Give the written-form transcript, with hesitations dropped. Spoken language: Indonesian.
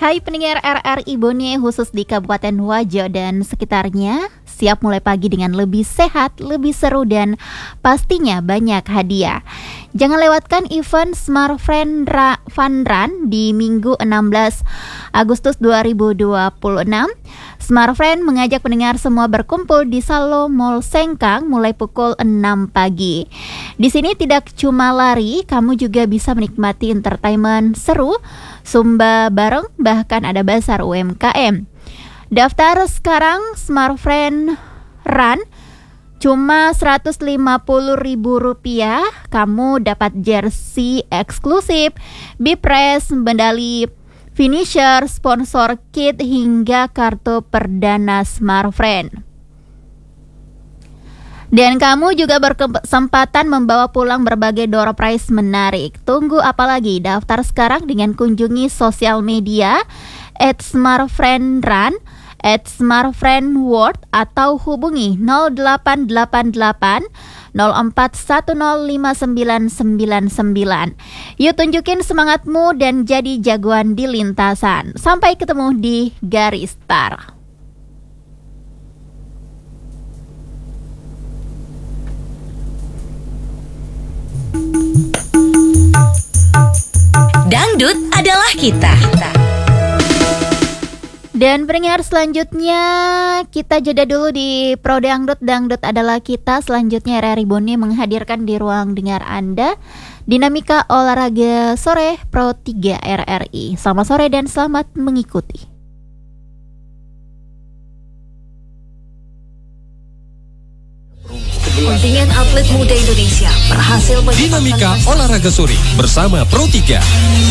Hai pendengar RRI Bone khusus di Kabupaten Wajo dan sekitarnya, siap mulai pagi dengan lebih sehat, lebih seru dan pastinya banyak hadiah. Jangan lewatkan event Smart Friend Fun Run di Minggu 16 Agustus 2026. Smart Friend mengajak pendengar semua berkumpul di Salo Mall Sengkang mulai pukul 6 pagi. Di sini tidak cuma lari, kamu juga bisa menikmati entertainment seru, Zumba bareng, bahkan ada bazar UMKM. Daftar sekarang Smart Friend Run cuma Rp150.000. Kamu dapat jersey eksklusif, bipres, medali finisher, sponsor kit hingga kartu perdana Smart Friend. Dan kamu juga berkesempatan membawa pulang berbagai door prize menarik. Tunggu apa lagi? Daftar sekarang dengan kunjungi sosial media @smartfriendrun, @smartfriendworld atau hubungi 0888 04105999. Yuk tunjukin semangatmu dan jadi jagoan di lintasan. Sampai ketemu di garis start. Dangdut adalah kita. Dan pendengar selanjutnya kita jeda dulu di Pro Dangdut. Dangdut adalah kita. Selanjutnya RRI Bone menghadirkan di ruang dengar Anda Dinamika Olahraga Sore Pro 3 RRI. Selamat sore dan selamat mengikuti. Kontingen atlet muda Indonesia berhasil Dinamika Olahraga Sore bersama Pro 3.